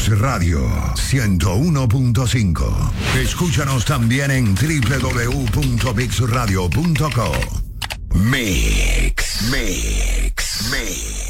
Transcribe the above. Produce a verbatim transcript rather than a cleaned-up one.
Mix Radio ciento uno punto cinco. Escúchanos también en doble u doble u doble u punto mix radio punto com. Mix, Mix, Mix.